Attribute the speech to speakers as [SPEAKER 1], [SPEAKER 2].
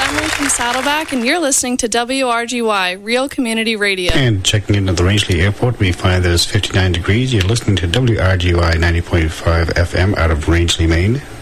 [SPEAKER 1] Emily from Saddleback, and you're listening to WRGY, Real Community Radio.
[SPEAKER 2] And checking into the Rangeley Airport, we find that it's 59 degrees. You're listening to WRGY 90.5 FM out of Rangeley, Maine.